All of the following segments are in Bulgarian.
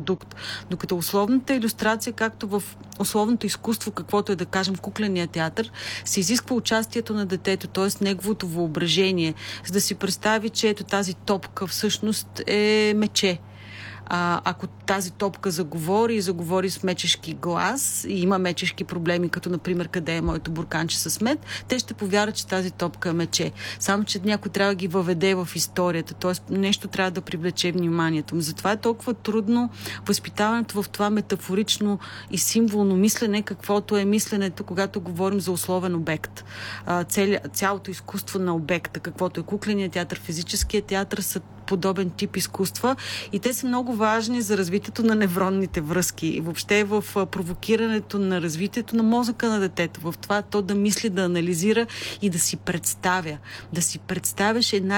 продукт. Докато условната илюстрация, както в условното изкуство, каквото е да кажем в кукления театър, се изисква участието на детето, т.е. неговото въображение, за да си представи, че ето тази топка всъщност е мече. Ако тази топка заговори с мечешки глас и има мечешки проблеми, като например къде е моето бурканче с мед, те ще повярват, че тази топка е мече. Само, че някой трябва да ги въведе в историята, т.е. нещо трябва да привлече вниманието му. Затова е толкова трудно възпитаването в това метафорично и символно мислене, каквото е мисленето, когато говорим за условен обект. Цялото изкуство на обекта, каквото е кукления театър, физическия театър, са подобен тип изкуства и те са много важни за развитието на невронните връзки и въобще в провокирането на развитието на мозъка на детето, в това то да мисли, да анализира и да си представя. Да си представяш е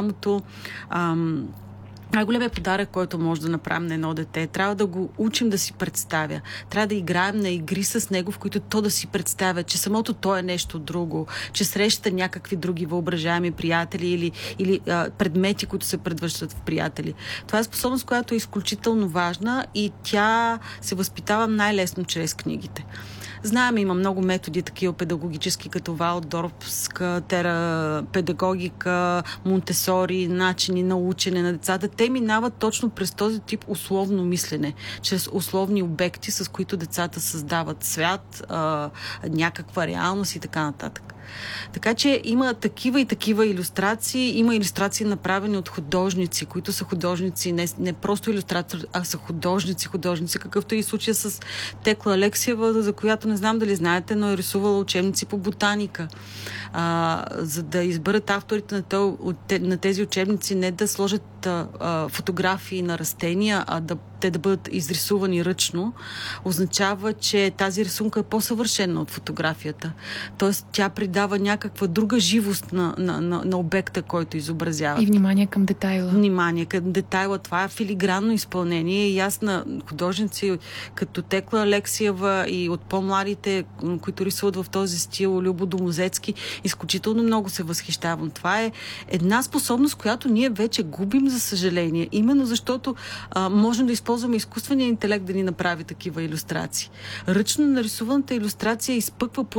най-големият подарък, който може да направим на едно дете. Трябва да го учим да си представя. Трябва да играем на игри с него, в които то да си представя, че самото то е нещо друго, че среща някакви други въображаеми приятели или предмети, които се предвръщат в приятели. Това е способност, която е изключително важна и тя се възпитава най-лесно чрез книгите. Знаем, има много методи, такива педагогически, като валдорфска педагогика, Монтесори, начини на учене на децата. Те минават точно през този тип условно мислене, чрез условни обекти, с които децата създават свят, някаква реалност и така нататък. Така че има такива и такива илюстрации. Има илюстрации направени от художници, които са художници, не просто илюстратори, а са художници, какъвто е и случая с Текла Алексиева, за която не знам дали знаете, но е рисувала учебници по ботаника. За да изберат авторите на тези учебници не да сложат фотографии на растения, а те да бъдат изрисувани ръчно, означава, че тази рисунка е по-съвършена от фотографията. Тоест, тя придава някаква друга живост на обекта, който изобразява. И внимание към детайла. Внимание към детайла. Това е филигранно изпълнение и аз на художници като Текла Алексиева и от по-младите, които рисуват в този стил, Любо Домозецки, изключително много се възхищавам. Това е една способност, която ние вече губим, за съжаление. Именно защото можем да използваме изкуствения интелект да ни направи такива илюстрации. Ръчно нарисуваната илюстрация изпъква по